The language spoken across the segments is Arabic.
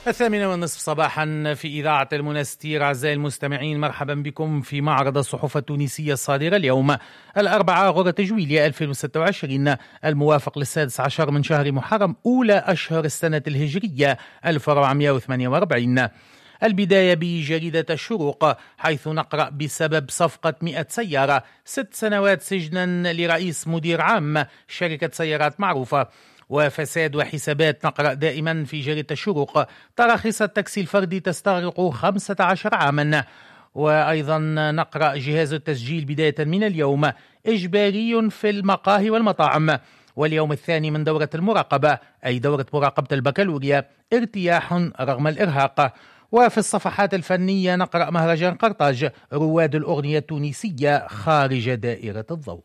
18:30 صباحا في إذاعة المنستير. أعزائي المستمعين، مرحبا بكم في معرض الصحف التونسية الصادرة اليوم الأربعاء غرة جويلية 2026 الموافق ل16 من شهر محرم أولى أشهر السنة الهجرية 1448. البداية بجريدة الشروق، حيث نقرأ بسبب صفقة 100 سيارة 6 سنوات سجنا لرئيس مدير عام شركة سيارات معروفة. وفساد وحسابات نقرأ دائما في جريدة الشروق، تراخيص التاكسي الفردي تستغرق 15 عاما. وأيضا نقرأ جهاز التسجيل بداية من اليوم إجباري في المقاهي والمطاعم، واليوم الثاني من دورة المراقبة أي دورة مراقبة البكالوريا ارتياح رغم الإرهاق. وفي الصفحات الفنية نقرأ مهرجان قرطاج، رواد الأغنية التونسية خارج دائرة الضوء.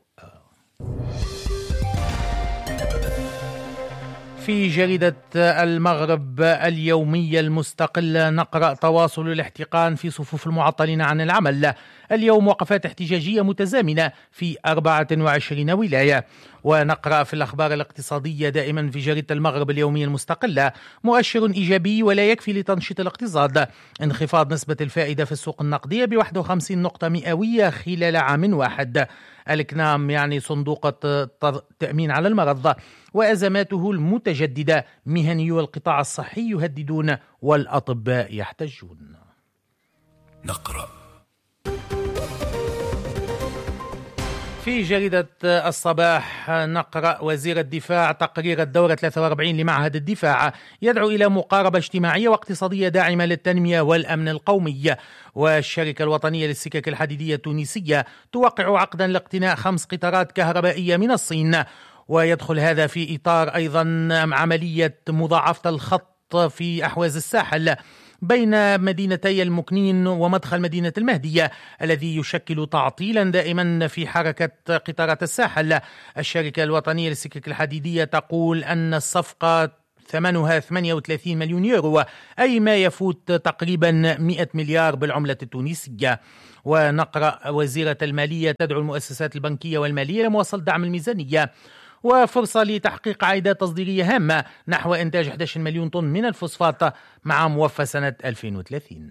في جريدة المغرب اليومية المستقلة نقرأ تواصل الاحتقان في صفوف المعطلين عن العمل، اليوم وقفات احتجاجية متزامنة في 24 ولاية. ونقرأ في الأخبار الاقتصادية دائما في جريدة المغرب اليومية المستقلة، مؤشر إيجابي ولا يكفي لتنشيط الاقتصاد، انخفاض نسبة الفائدة في السوق النقدية ب51 نقطة مئوية خلال عام واحد. الكنام يعني صندوق التأمين على المرض، وأزماته المتجددة، مهنيو القطاع الصحي يهددون والأطباء يحتجون. نقرأ في جريدة الصباح نقرأ وزير الدفاع تقرير الدورة 43 لمعهد الدفاع يدعو إلى مقاربة اجتماعية واقتصادية داعمة للتنمية والأمن القومي. والشركة الوطنية للسكك الحديدية التونسية توقع عقدا لاقتناء 5 قطارات كهربائية من الصين، ويدخل هذا في إطار أيضا عملية مضاعفة الخط في أحواز الساحل بين مدينتي المكنين ومدخل مدينة المهدية، الذي يشكل تعطيلا دائما في حركة قطارات الساحل. الشركة الوطنية للسكك الحديدية تقول أن الصفقة ثمنها 38 مليون يورو، أي ما يفوت تقريبا 100 مليار بالعملة التونسية. ونقرأ وزيرة المالية تدعو المؤسسات البنكية والمالية لمواصلة دعم الميزانية، وفرصة لتحقيق عائدات تصديرية هامة نحو إنتاج 11 مليون طن من الفوسفات مع موفى سنة 2030.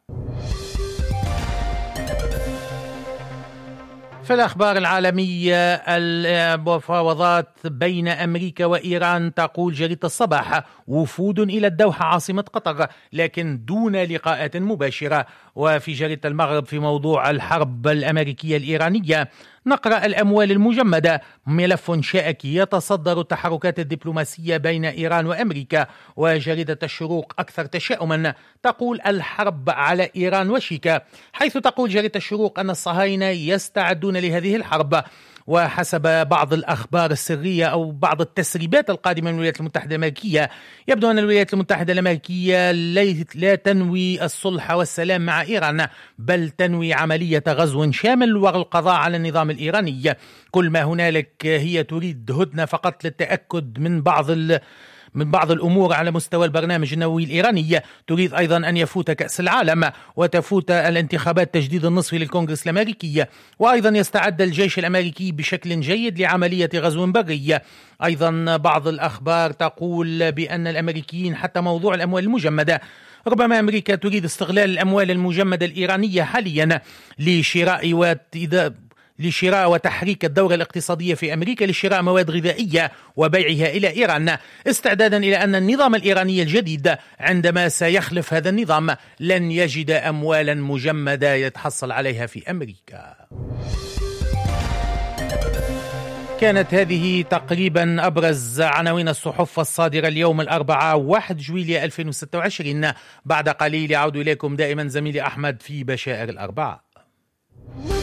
في الأخبار العالمية، المفاوضات بين أمريكا وإيران، تقول جريدة الصباح وفود إلى الدوحة عاصمة قطر لكن دون لقاءات مباشرة. وفي جريدة المغرب في موضوع الحرب الأمريكية الإيرانية نقرأ الأموال المجمدة، ملف شائك يتصدر التحركات الدبلوماسية بين إيران وأمريكا. وجريدة الشروق أكثر تشاؤما، تقول الحرب على إيران وشيكا، حيث تقول جريدة الشروق أن الصهاينة يستعدون لهذه الحرب. وحسب بعض الأخبار السرية أو بعض التسريبات القادمة من الولايات المتحدة الأمريكية، يبدو أن الولايات المتحدة الأمريكية لا تنوي الصلح والسلام مع إيران، بل تنوي عملية غزو شامل والقضاء على النظام الإيراني. كل ما هنالك هي تريد هدنة فقط للتأكد من بعض الأمور على مستوى البرنامج النووي الإيراني. تريد أيضا أن يفوت كأس العالم وتفوت الانتخابات تجديد النصفي للكونغرس الأمريكي، وأيضا يستعد الجيش الأمريكي بشكل جيد لعملية غزو بري. أيضا بعض الأخبار تقول بأن الأمريكيين حتى موضوع الأموال المجمدة، ربما أمريكا تريد استغلال الأموال المجمدة الإيرانية حاليا لشراء وتحريك الدورة الاقتصادية في أمريكا لشراء مواد غذائية وبيعها إلى إيران، استعدادا إلى أن النظام الإيراني الجديد عندما سيخلف هذا النظام لن يجد أموالا مجمدة يتحصل عليها في أمريكا. كانت هذه تقريبا أبرز عناوين الصحف الصادرة اليوم الأربعاء 1 جويلية 2026. بعد قليل يعود إليكم دائما زميلي أحمد في بشائر الأربعاء.